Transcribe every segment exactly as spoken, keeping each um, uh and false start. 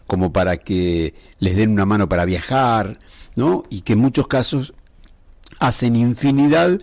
como para que les den una mano para viajar, ¿no? Y que en muchos casos hacen infinidad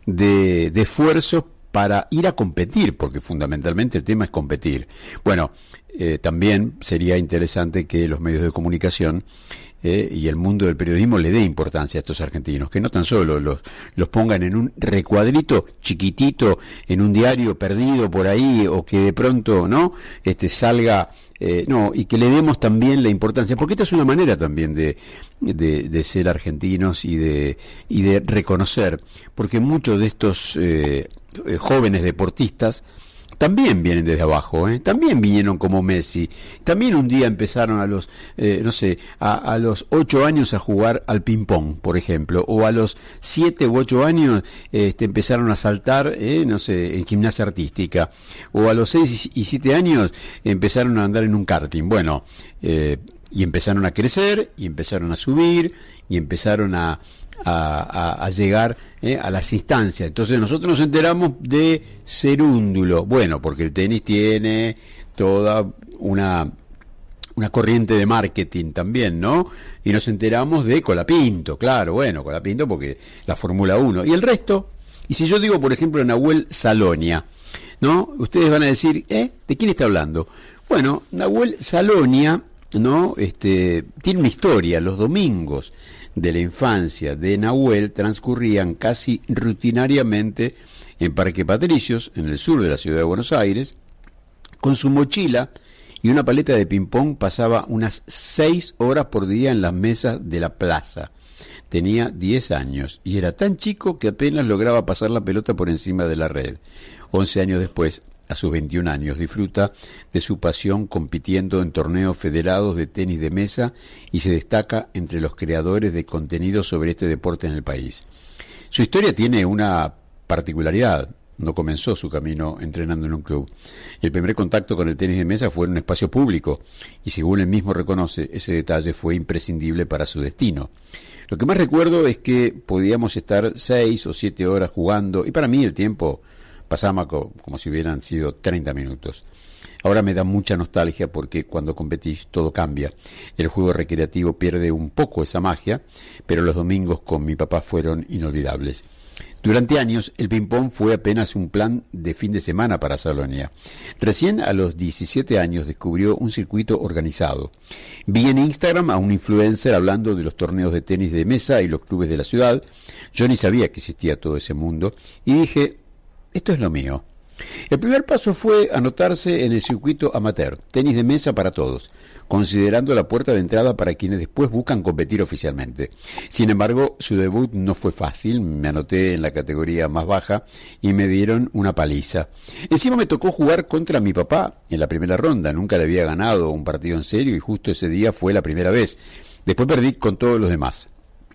de, de esfuerzos para ir a competir, porque fundamentalmente el tema es competir. Bueno, eh, también sería interesante que los medios de comunicación eh, y el mundo del periodismo le dé importancia a estos argentinos, que no tan solo los, los pongan en un recuadrito chiquitito, en un diario perdido por ahí, o que de pronto no este salga, eh, no, y que le demos también la importancia, porque esta es una manera también de, de, de ser argentinos y de, y de reconocer, porque muchos de estos eh, jóvenes deportistas también vienen desde abajo, ¿eh? También vinieron como Messi, también un día empezaron a los, eh, no sé, a, a los ocho años a jugar al ping-pong, por ejemplo, o a los siete u ocho años este, empezaron a saltar, eh, no sé, en gimnasia artística, o a los seis y siete años empezaron a andar en un karting, bueno, eh, y empezaron a crecer, y empezaron a subir, y empezaron a A, a, a llegar eh, a las instancias. Entonces nosotros nos enteramos de Cerúndulo, bueno, porque el tenis tiene toda una una corriente de marketing también, ¿no? Y nos enteramos de Colapinto, claro, bueno, Colapinto porque la Fórmula uno, y el resto. Y si yo digo, por ejemplo, Nahuel Salonia, ¿no? Ustedes van a decir, ¿eh? ¿De quién está hablando? Bueno, Nahuel Salonia, ¿no? Este, tiene una historia. Los domingos de la infancia de Nahuel transcurrían casi rutinariamente en Parque Patricios, en el sur de la ciudad de Buenos Aires. Con su mochila y una paleta de ping-pong pasaba unas seis horas por día en las mesas de la plaza. Tenía diez años y era tan chico que apenas lograba pasar la pelota por encima de la red. once años después, a sus veintiún años, disfruta de su pasión compitiendo en torneos federados de tenis de mesa y se destaca entre los creadores de contenido sobre este deporte en el país. Su historia tiene una particularidad. No comenzó su camino entrenando en un club. El primer contacto con el tenis de mesa fue en un espacio público y, según él mismo reconoce, ese detalle fue imprescindible para su destino. Lo que más recuerdo es que podíamos estar seis o siete horas jugando y para mí el tiempo pasaba como si hubieran sido treinta minutos. Ahora me da mucha nostalgia porque cuando competís todo cambia. El juego recreativo pierde un poco esa magia, pero los domingos con mi papá fueron inolvidables. Durante años el ping-pong fue apenas un plan de fin de semana para Salonia. Recién a los diecisiete años descubrió un circuito organizado. Vi en Instagram a un influencer hablando de los torneos de tenis de mesa y los clubes de la ciudad. Yo ni sabía que existía todo ese mundo y dije, esto es lo mío. El primer paso fue anotarse en el circuito amateur, tenis de mesa para todos, considerando la puerta de entrada para quienes después buscan competir oficialmente. Sin embargo, su debut no fue fácil, me anoté en la categoría más baja y me dieron una paliza. Encima me tocó jugar contra mi papá en la primera ronda, nunca le había ganado un partido en serio y justo ese día fue la primera vez. Después perdí con todos los demás.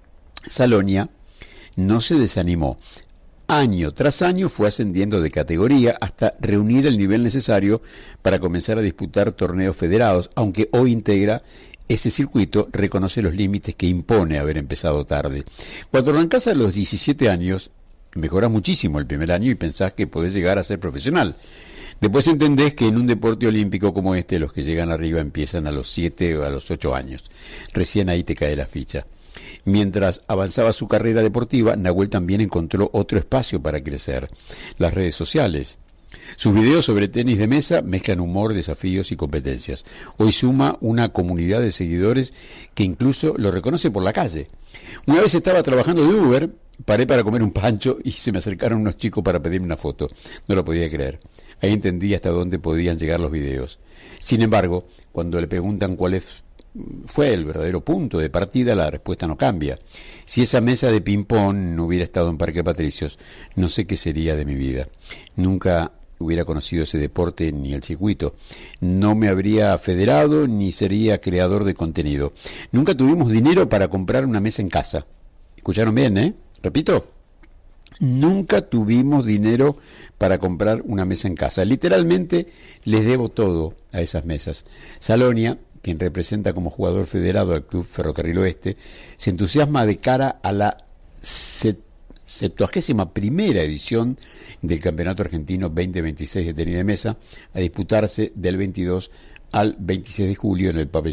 Salonia no se desanimó. Año tras año fue ascendiendo de categoría hasta reunir el nivel necesario para comenzar a disputar torneos federados, aunque hoy integra ese circuito, reconoce los límites que impone haber empezado tarde. Cuando arrancás a los diecisiete años, mejorás muchísimo el primer año y pensás que podés llegar a ser profesional. Después entendés que en un deporte olímpico como este, los que llegan arriba empiezan a los siete o a los ocho años. Recién ahí te cae la ficha. Mientras avanzaba su carrera deportiva, Nahuel también encontró otro espacio para crecer: las redes sociales. Sus videos sobre tenis de mesa mezclan humor, desafíos y competencias. Hoy suma una comunidad de seguidores que incluso lo reconoce por la calle. Una vez estaba trabajando de Uber, paré para comer un pancho y se me acercaron unos chicos para pedirme una foto. No lo podía creer. Ahí entendí hasta dónde podían llegar los videos. Sin embargo, cuando le preguntan cuál es fue el verdadero punto de partida, la respuesta no cambia. Si esa mesa de ping-pong no hubiera estado en Parque Patricios, no sé qué sería de mi vida. Nunca hubiera conocido ese deporte ni el circuito. No me habría federado ni sería creador de contenido. Nunca tuvimos dinero para comprar una mesa en casa. ¿Escucharon bien, eh? Repito. Nunca tuvimos dinero para comprar una mesa en casa. Literalmente les debo todo a esas mesas. Salonia, quien representa como jugador federado al Club Ferrocarril Oeste, se entusiasma de cara a la septuagésima primera edición del Campeonato Argentino veinte veintiséis de tenis de mesa, a disputarse del veintidós al veintiséis de julio en el pabellón